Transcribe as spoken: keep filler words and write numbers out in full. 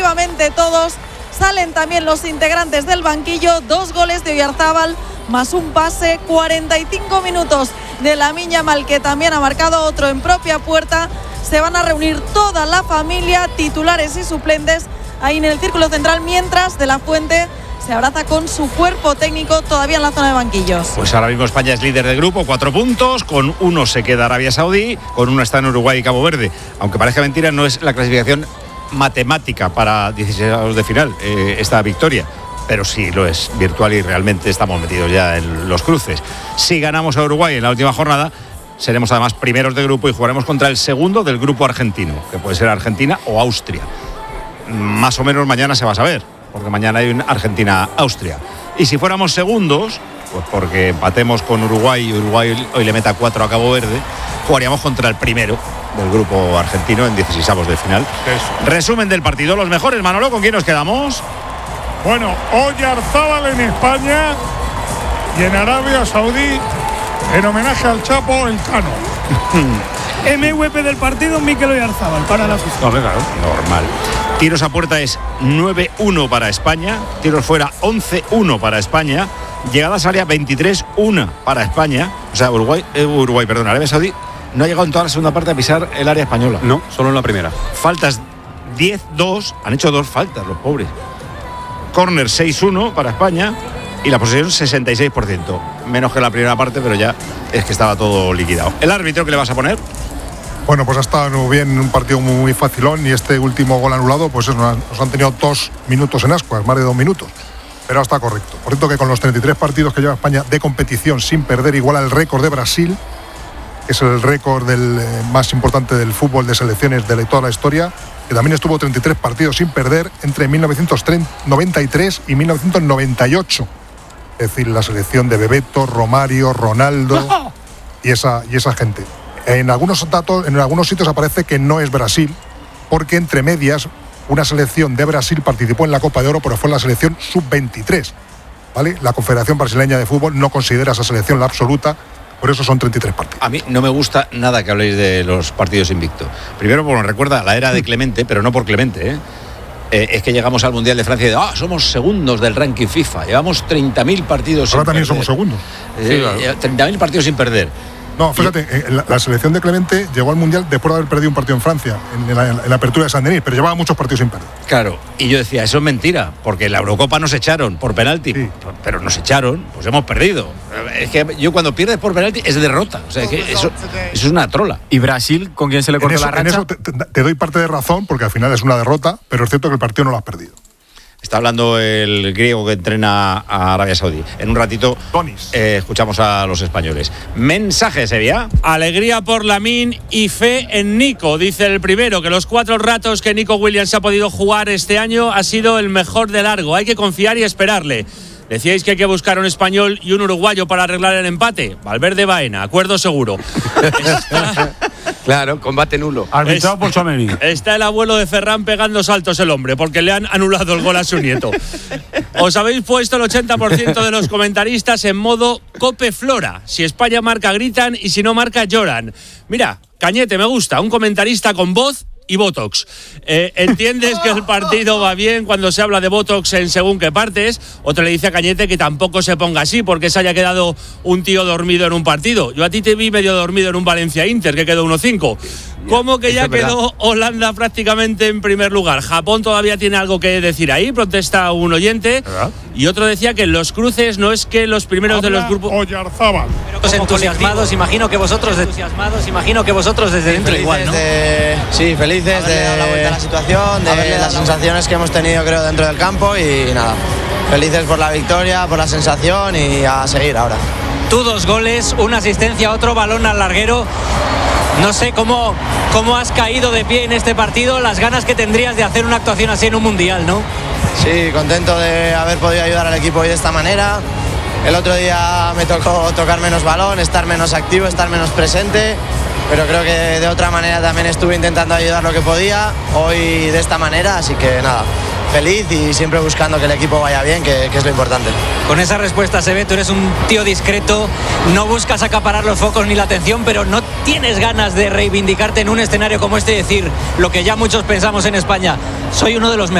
efectivamente todos. Salen también los integrantes del banquillo. Dos goles de Oyarzábal más un pase. cuarenta y cinco minutos de Lamine Yamal, que también ha marcado otro en propia puerta. Se van a reunir toda la familia, titulares y suplentes, ahí en el círculo central, mientras De La Fuente se abraza con su cuerpo técnico todavía en la zona de banquillos. Pues ahora mismo España es líder del grupo, cuatro puntos, con uno se queda Arabia Saudí, con uno está en Uruguay y Cabo Verde. Aunque parezca mentira, no es la clasificación matemática para dieciséis de final eh, esta victoria, pero sí lo es virtual y realmente estamos metidos ya en los cruces. Si ganamos a Uruguay en la última jornada, seremos además primeros de grupo y jugaremos contra el segundo del grupo argentino, que puede ser Argentina o Austria. Más o menos mañana se va a saber, porque mañana hay un Argentina-Austria. Y si fuéramos segundos, pues porque empatemos con Uruguay y Uruguay hoy le meta cuatro a Cabo Verde, jugaríamos contra el primero del grupo argentino en dieciseisavos de final. Eso. Resumen del partido, los mejores. Manolo, ¿con quién nos quedamos? Bueno, Oyarzábal en España y en Arabia Saudí, en homenaje al Chapo, el Cano. M V P del partido, Mikel Oyarzábal, para la FIFA. No, claro, normal. Tiros a puerta es nueve uno para España, tiros fuera once uno para España, llegadas a área veintitrés uno para España. O sea, Uruguay, eh, Uruguay, perdón, Arabia Saudí no ha llegado en toda la segunda parte a pisar el área española. No, solo en la primera. Faltas diez dos, han hecho dos faltas los pobres. Córner seis uno para España y la posesión sesenta y seis por ciento. Menos que la primera parte, pero ya es que estaba todo liquidado. ¿El árbitro qué le vas a poner? Bueno, pues ha estado bien, un partido muy, muy facilón, y este último gol anulado, pues eso, nos han tenido dos minutos en ascuas, más de dos minutos. Pero está correcto. Correcto que con los treinta y tres partidos que lleva España de competición sin perder, igual al récord de Brasil, que es el récord del, eh, más importante del fútbol de selecciones de toda la historia, que también estuvo treinta y tres partidos sin perder entre mil novecientos noventa y tres y mil novecientos noventa y ocho. Es decir, la selección de Bebeto, Romario, Ronaldo y esa, y esa gente. En algunos datos, en algunos sitios aparece que no es Brasil, porque entre medias una selección de Brasil participó en la Copa de Oro, pero fue la selección sub veintitrés, ¿vale? La Confederación Brasileña de Fútbol no considera esa selección la absoluta, por eso son treinta y tres partidos. A mí no me gusta nada que habléis de los partidos invicto. Primero, porque me recuerda a la era de Clemente, pero no por Clemente, ¿eh? Eh, es que llegamos al Mundial de Francia y ah, somos segundos del ranking FIFA, llevamos treinta mil partidos Ahora sin también perder. somos segundos. Eh, sí, claro. treinta mil partidos sin perder. No, fíjate, y... la, la selección de Clemente llegó al Mundial después de haber perdido un partido en Francia, en la, en la apertura de Saint-Denis, pero llevaba muchos partidos sin perder. Claro, y yo decía, eso es mentira, porque en la Eurocopa nos echaron por penalti, sí. pero nos echaron, pues hemos perdido. Es que yo cuando pierdes por penalti es derrota, o sea, es que eso, eso es una trola. ¿Y Brasil con quién se le cortó eso, la racha? En eso te, te, te doy parte de razón, porque al final es una derrota, pero es cierto que el partido no lo has perdido. Está hablando el griego que entrena a Arabia Saudí. En un ratito eh, escuchamos a los españoles. Mensaje, Sevilla. Alegría por Lamine y fe en Nico. Dice el primero que los cuatro ratos que Nico Williams ha podido jugar este año ha sido el mejor de largo. Hay que confiar y esperarle. Decíais que hay que buscar un español y un uruguayo para arreglar el empate. Valverde Baena, acuerdo seguro. Está... Claro, combate nulo. Arbitrado por Tchouaméni. Está el abuelo de Ferran pegando saltos el hombre, porque le han anulado el gol a su nieto. Os habéis puesto el ochenta por ciento de los comentaristas en modo Cope Flora. Si España marca, gritan, y si no marca, lloran. Mira, Cañete, me gusta, un comentarista con voz y Botox. Eh, ¿Entiendes que el partido va bien cuando se habla de Botox en según qué partes? Otro le dice a Cañete que tampoco se ponga así porque se haya quedado un tío dormido en un partido. Yo a ti te vi medio dormido en un Valencia-Inter que quedó uno cinco. ¿Cómo que ya quedó Holanda prácticamente en primer lugar? Japón todavía tiene algo que decir ahí, protesta un oyente. ¿verdad? Y otro decía que en los cruces no es que los primeros Habla de los grupos... Oyarzábal. Los entusiasmados, imagino que vosotros de... entusiasmados, imagino que vosotros desde dentro igual, ¿no? De, sí, felices de dar la vuelta a la situación, de las sensaciones que hemos tenido, creo, dentro del campo, y nada, felices por la victoria, por la sensación, y a seguir ahora. Tú dos goles, una asistencia, otro balón al larguero. No sé cómo, cómo has caído de pie en este partido, las ganas que tendrías de hacer una actuación así en un mundial, ¿no? Sí, contento de haber podido ayudar al equipo hoy de esta manera. El otro día me tocó tocar menos balón, estar menos activo, estar menos presente, pero creo que de otra manera también estuve intentando ayudar lo que podía, hoy de esta manera, así que nada, feliz y siempre buscando que el equipo vaya bien, que, que es lo importante. Con esa respuesta se ve, tú eres un tío discreto, no buscas acaparar los focos ni la atención, pero no tienes ganas de reivindicarte en un escenario como este y decir lo que ya muchos pensamos en España, soy uno de los mejores.